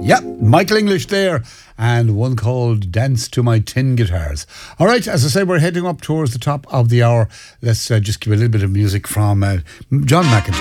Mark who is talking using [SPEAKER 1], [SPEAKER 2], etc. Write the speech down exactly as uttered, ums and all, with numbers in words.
[SPEAKER 1] Yep, Michael English there, and one called Dance to My Tin Guitars. All right, as I say, we're heading up towards the top of the hour. Let's uh, just give a little bit of music from uh, John McEntire.